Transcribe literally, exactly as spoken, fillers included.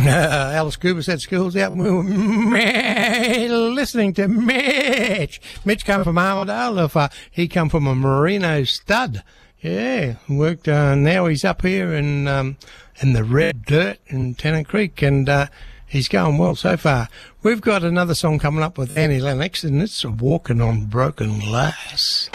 Uh, Alice Cooper said school's out. We were listening to Mitch. Mitch come from Armadale. If, uh, he come from a Merino stud. Yeah, worked. Uh, now he's up here in um, in the red dirt in Tennant Creek, and uh, he's going well so far. We've got another song coming up with Annie Lennox, and it's Walking on Broken Glass.